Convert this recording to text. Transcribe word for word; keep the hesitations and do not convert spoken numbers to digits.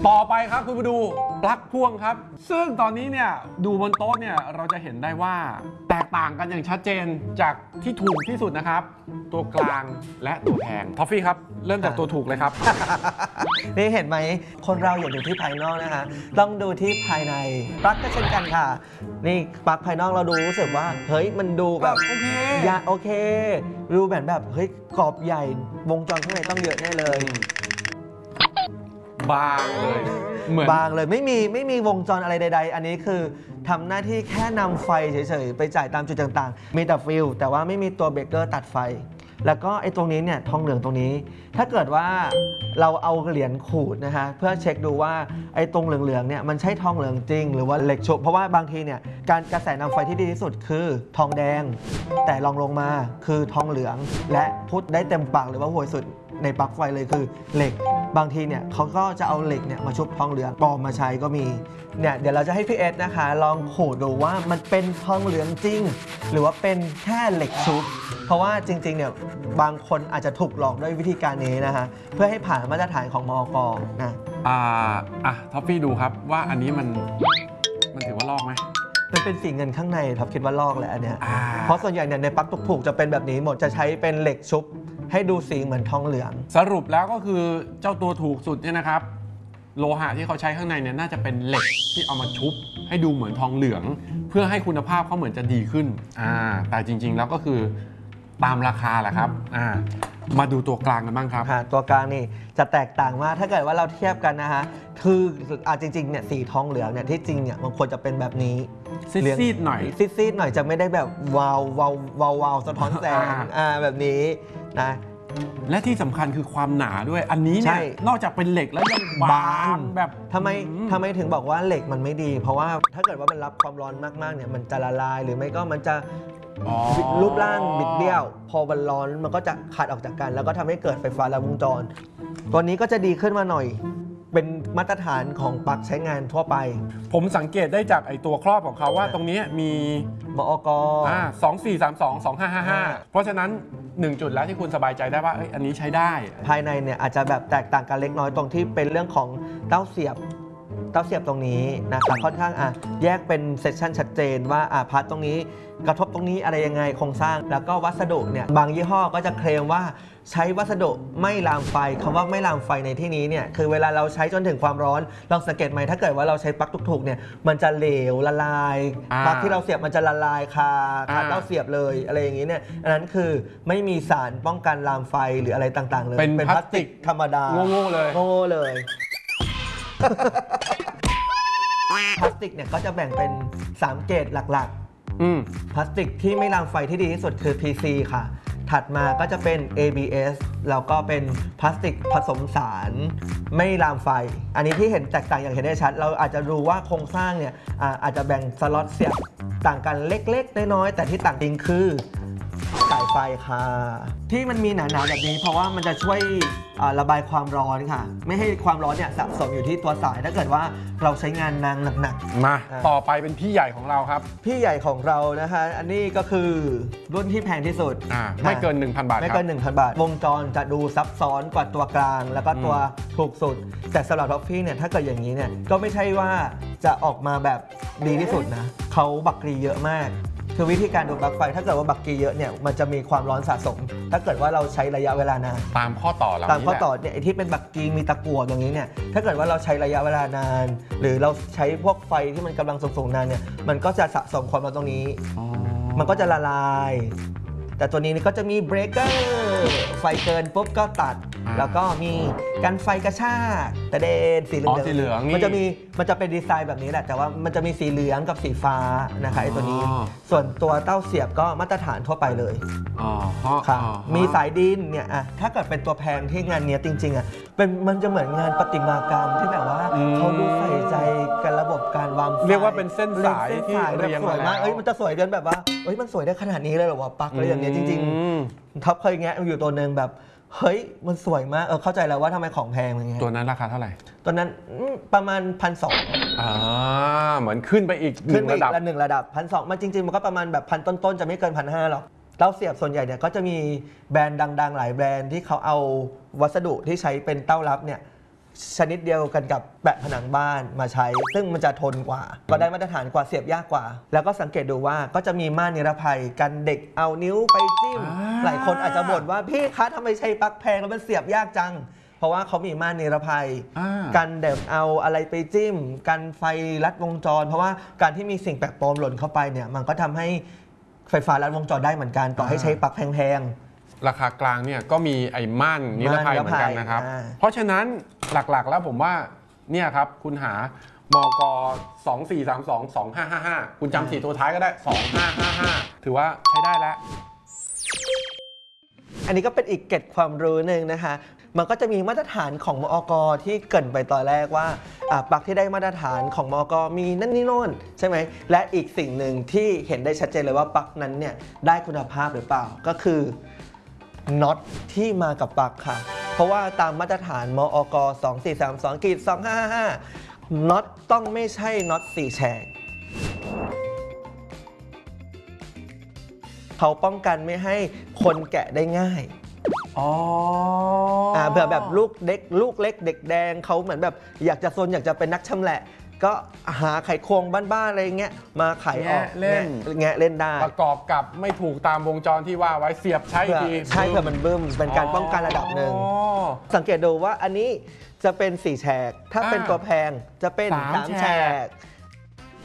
ต่อไปครับคุณมาดูปลั๊กพ่วงครับซึ่งตอนนี้เนี่ยดูบนโต๊ะเนี่ยเราจะเห็นได้ว่าแตกต่างกันอย่างชัดเจนจากที่ถูกที่สุดนะครับตัวกลางและตัวแพงท็อฟฟี่ครับเริ่มจากตัวถูกเลยครับนี่เห็นไหมคนเราอย่าดูที่ภายนอกนะคะต้องดูที่ภายในปลั๊กก็เช่นกันค่ะนี่ปลั๊กภายนอกเราดูรู้สึกว่าเฮ้ยมันดูแบบโอเคยาโอเคดูแบบแบบเฮ้ยกรอบใหญ่วงจรข้างในต้องเยอะแน่เลยบางเลยเหมือนบางเลยไม่มีไม่มีวงจรอะไรใดๆอันนี้คือทำหน้าที่แค่นำไฟเฉยๆไปจ่ายตามจุดต่างๆมีแต่ฟิลแต่ว่าไม่มีตัวเบรกเกอร์ตัดไฟแล้วก็ไอ้ตรงนี้เนี่ยทองเหลืองตรงนี้ถ้าเกิดว่าเราเอาเหรียญขูดนะฮะเพื่อเช็คดูว่าไอ้ตรงเหลืองๆเนี่ยมันใช่ทองเหลืองจริงหรือว่าเหล็กชุบเพราะว่าบางทีเนี่ยการกระแสนำไฟที่ดีที่สุดคือทองแดงแต่ลองลงมาคือทองเหลืองและพูดได้เต็มปากหรือว่าห่วยสุดในปลั๊กไฟเลยคือเหล็กบางทีเนี่ยเขาก็จะเอาเหล็กเนี่ยมาชุบทองเหลืองปลอมมาใช้ก็มีเนี่ยเดี๋ยวเราจะให้พี่เอสนะคะลองขูดดูว่ามันเป็นทองเหลืองจริงหรือว่าเป็นแค่เหล็กชุบเพราะว่าจริงๆเนี่ยบางคนอาจจะถูกหลอกด้วยวิธีการนี้นะคะเพื่อให้ผ่านมาตรฐานของมอก.นะอ่าอ่ะท็อฟฟี่ดูครับว่าอันนี้มันมันถือว่าลอกไหมมันเป็นสีเงินข้างในท็อปคิดว่าลอกแหละอันเนี้ยเพราะส่วนใหญ่เนี่ยในปลั๊กถูกๆจะเป็นแบบนี้หมดจะใช้เป็นเหล็กชุบให้ดูสีเหมือนทองเหลืองสรุปแล้วก็คือเจ้าตัวถูกสุดเนี่ยนะครับโลหะที่เขาใช้ข้างในเนี่ยน่าจะเป็นเหล็กที่เอามาชุบให้ดูเหมือนทองเหลืองเพื่อให้คุณภาพเขาเหมือนจะดีขึ้นอ่าแต่จริงๆแล้วก็คือตามราคาแหละครับอ่ามาดูตัวกลางกันบ้างครับตัวกลางนี่จะแตกต่างมากถ้าเกิดว่าเราเทียบกันนะฮะคืออ่าจริงๆเนี่ยสีทองเหลืองเนี่ยที่จริงเนี่ยมันควรจะเป็นแบบนี้ซีดๆหน่อยซีดๆหน่อยจะไม่ได้แบบวาววาววาววาวสะท้อนแสงอ่าแบบนี้นะและที่สำคัญคือความหนาด้วยอันนี้เนี่ยนอกจากเป็นเหล็กแล้วยังบางแบบทำไมทำไมถึงบอกว่าเหล็กมันไม่ดีเพราะว่าถ้าเกิดว่ามันรับความร้อนมากๆเนี่ยมันจะละลายหรือไม่ก็มันจะรูปร่างบิดเบี้ยวพอมันร้อนมันก็จะขาดออกจากกันแล้วก็ทำให้เกิดไฟฟ้าลัดวงจรตัวนี้ก็จะดีขึ้นมาหน่อยเป็นมาตรฐานของปลั๊กใช้งานทั่วไปผมสังเกตได้จากไอตัวครอบของเขาว่าตรงนี้มีมอก. อ่าสองสี่สามสองสองห้าห้าห้าเพราะฉะนั้นหนึ่งจุดแล้วที่คุณสบายใจได้ว่าเอ้ยอันนี้ใช้ได้ภายในเนี่ยอาจจะแบบแตกต่างกันเล็กน้อยตรงที่เป็นเรื่องของเต้าเสียบเต้าเสียบตรงนี้นะคะค่อนข้างอ่ะแยกเป็นเซสชันชัดเจนว่าอ่ะพาร์ทตรงนี้กระทบตรงนี้อะไรยังไงโครงสร้างแล้วก็วัสดุเนี่ยบางยี่ห้อก็จะเคลมว่าใช้วัสดุไม่ลามไฟคำว่าไม่ลามไฟในที่นี้เนี่ยคือเวลาเราใช้จนถึงความร้อนลองสังเกตไหมถ้าเกิดว่าเราใช้ปลั๊กถูกๆเนี่ยมันจะเหลวละลายปลั๊กที่เราเสียบมันจะละลายคาคาเต้าเสียบเลยอะไรอย่างนี้เนี่ยอันนั้นคือไม่มีสารป้องกันลามไฟหรืออะไรต่างๆเลยเป็นพลาสติกธรรมดาโง่ๆเลยโง่เลยพลาสติกเนี่ยก็จะแบ่งเป็นสามเกรดหลักๆพลาสติกที่ไม่ลามไฟที่ดีที่สุดคือ พี ซี ค่ะถัดมาก็จะเป็น เอ บี เอส แล้วก็เป็นพลาสติกผสมสารไม่ลามไฟอันนี้ที่เห็นแตกต่างอย่างเห็นได้ชัดเราอาจจะรู้ว่าโครงสร้างเนี่ยอาจจะแบ่งสล็อตเสียบต่างกันเล็กๆน้อยๆแต่ที่ต่างจริงคือสายไฟค่ะที่มันมีหนาๆแบบนี้เพราะว่ามันจะช่วยระบายความร้อนค่ะไม่ให้ความร้อนเนี่ยสะสมอยู่ที่ตัวสายถ้าเกิดว่าเราใช้งานนานหนักๆมาต่อไปเป็นพี่ใหญ่ของเราครับพี่ใหญ่ของเรานะคะอันนี้ก็คือรุ่นที่แพงที่สุดไม่เกิน หนึ่งพัน บาทไม่เกิน หนึ่งพัน บาทวงจรจะดูซับซ้อนกว่าตัวกลางแล้วก็ตัวถูกสุดแต่สำหรับท็อฟฟี่เนี่ยถ้าเกิดอย่างนี้เนี่ยก็ไม่ใช่ว่าจะออกมาแบบดีที่สุดนะเขาบักกรีเยอะมากคือวิธีการดูปลั๊กไฟถ้าเกิดว่าบักกีเยอะเนี่ยมันจะมีความร้อนสะสมถ้าเกิดว่าเราใช้ระยะเวลานานตามข้อต่อเราตามข้อต่อเนี่ยที่เป็นบักกีมีตะกั่วอย่างนี้เนี่ยถ้าเกิดว่าเราใช้ระยะเวลานานหรือเราใช้พวกไฟที่มันกำลังสูงๆนานเนี่ยมันก็จะสะสมความร้อนตรงนี้มันก็จะละลายแต่ตัวนี้ก็จะมีเบรกเกอร์ไฟเกินปุ๊บก็ตัดแล้วก็มีกันไฟกระชากแต่เด่นสีเหลืองมันจะมีมันจะเป็นดีไซน์แบบนี้แหละแต่ว่ามันจะมีสีเหลืองกับสีฟ้านะคะไอ้ตัวนี้ส่วนตัวเต้าเสียบก็มาตรฐานทั่วไปเลยค่ะมีสายดินเนี่ยอะถ้าเกิดเป็นตัวแพงที่งานเนี้ยจริงๆอ่ะเป็นมันจะเหมือนงานประติมากรรมที่แบบว่าเขาดูใส่ใจกันระบบการวางเรียกว่าเป็นเส้นสายที่เรียงสวยมากเอ้ยมันจะสวยเดินแบบว่าเอ้ยมันสวยได้ขนาดนี้เลยเหรอวะปักอะไรอย่างเงี้ยจริงๆท็อปเคยแงะอยู่ตัวหนึ่งแบบเฮ้ยมันสวยมากเออเข้าใจแล้วว่าทำไมของแพงอย่างเงี้ยตัวนั้นราคาเท่าไหร่ตัวนั้นประมาณพันสองอ่าเหมือนขึ้นไปอีกขึ้นไปอีกระดับหนึ่งระดับพันสองมันจริงๆมันก็ประมาณแบบพันต้นๆจะไม่เกินพันห้าหรอกเต้าเสียบส่วนใหญ่เนี่ยก็จะมีแบรนด์ดังๆหลายแบรนด์ที่เขาเอาวัสดุที่ใช้เป็นเต้ารับเนี่ยชนิดเดียวกันกับแปะผนังบ้านมาใช้ ซึ่งมันจะทนกว่าก็ได้มาตรฐานกว่าเสียบยากกว่า แล้วก็สังเกตดูว่าก็จะมีม่านนิรภัยกันเด็กเอานิ้วไปจิ้มอ่าหลายคนอาจจะบ่นว่าพี่คะทำไมใช้ปลั๊กแพงแล้วมันเสียบยากจัง เพราะว่าเขามีม่านนิรภัยอ่ากันเด็กเอาอะไรไปจิ้ม กันไฟลัดวงจร เพราะว่าการที่มีสิ่งแปลกปลอมหล่นเข้าไปเนี่ยมันก็ทำให้ไฟฟ้าลัดวงจรได้เหมือนกันต่อให้ใช้ปลั๊กแพงราคากลางเนี่ยก็มีไอ้ม่านนิรภัยเหมือนกันนะครับม่านนิรภัยอ่าเพราะฉะนั้นหลักๆแล้วผมว่าเนี่ยครับคุณหามกสองสี่สามสอง สองห้าห้าห้าคุณจำสี่ตัวท้ายก็ได้ สองห้าห้าห้า ถือว่าใช้ได้แล้วอันนี้ก็เป็นอีกเกร็ดความรู้หนึ่งนะคะ มันก็จะมีมาตรฐานของมอก ที่เกริ่นไปตอนแรกว่าอ่าปลั๊กที่ได้มาตรฐานของมอก มีนั่นนี่โน่นใช่ไหม และอีกสิ่งหนึ่งที่เห็นได้ชัดเจนเลยว่าปลั๊กนั้นเนี่ยได้คุณภาพหรือเปล่า ก็คือน็อตที่มากับปลั๊กค่ะ เพราะว่าตามมาตรฐานมอก สองสี่สามสอง สองห้าห้าห้า น็อตต้องไม่ใช่น็อตสี่แฉก เขาป้องกันไม่ให้คนแกะได้ง่ายอ๋ออ่าเผื่อแบบลูกเด็กลูกเล็กเด็กแดงเขาเหมือนแบบอยากจะซนอยากจะเป็นนักชำแหละ ก็หาไขควงบ้านๆอะไรเงี้ยมาไขออกแงะเล่นแงะแงะเล่นได้ประกอบกับไม่ถูกตามวงจรที่ว่าไว้เสียบใช้เพื่อทีใช่เผื่อมันบึ้มเป็นการป้องกันระดับหนึ่งอ๋อสังเกตดูว่าอันนี้จะเป็นสี่แฉกถ้าอ่าเป็นตัวแพงจะเป็นสามสามแฉแฉกก